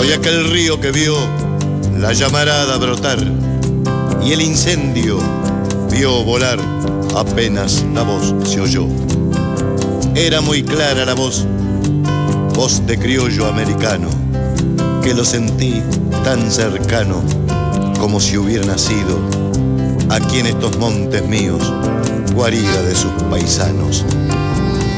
Soy aquel río que vio la llamarada brotar y el incendio vio volar apenas la voz se oyó. Era muy clara la voz, voz de criollo americano, que lo sentí tan cercano como si hubiera nacido aquí en estos montes míos, guarida de sus paisanos.